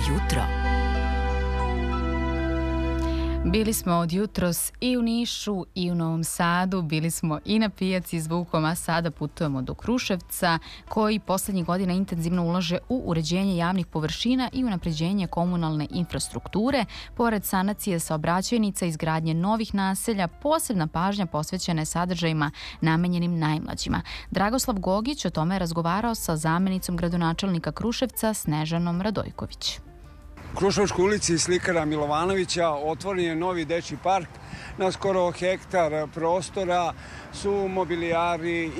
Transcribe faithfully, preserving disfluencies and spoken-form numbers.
jutro. Bili smo od jutros i u Nišu i u Novom Sadu, bili smo i na pijaci Zvukom, a sada putujemo do Kruševca, koji poslednjih godina intenzivno ulaže u uređenje javnih površina i unapređenje komunalne infrastrukture. Pored sanacije saobraćajnica i izgradnje novih naselja, posebna pažnja posvećena je sadržajima namenjenim najmlađima. Dragoslav Gogić o tome je razgovarao sa zamenicom gradonačelnika Kruševca Snežanom Radojković. U Kruševskoj ulici slikara Milovanovića otvoren je novi dečji park. Na skoro hektar prostora su mobilijari